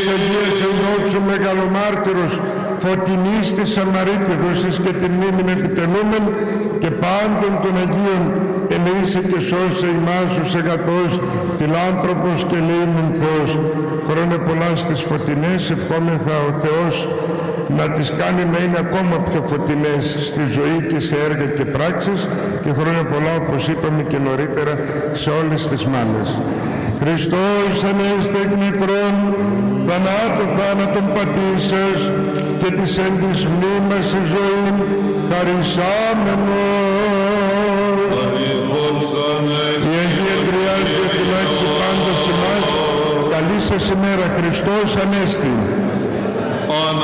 της Αγίας Ενδόξου Μεγαλομάρτυρος Φωτεινής της Σαμαρίτιδος και την μνήμην επιτελούμεν και πάντων των Αγίων ελεήσε και σώσε ημάς ως εγατός φιλάνθρωπος και λύμην Θεός. Χρόνια πολλά στις φωτεινές, ευχόμεθα ο Θεός να τις κάνει να είναι ακόμα πιο φωτεινές στη ζωή και σε έργα και πράξεις, και χρόνια πολλά, όπως είπαμε και νωρίτερα, σε όλες τις μάνες. Χριστός ανέστη εκ νεκρών, θανάτου θάνατον πατήσας και της εν της μνήμας η ζωή χαρισάμενος. Η Αγία Τριάς διαφυλάξει πάντα σε εμάς. Καλή σας ημέρα. Χριστός ανέστη.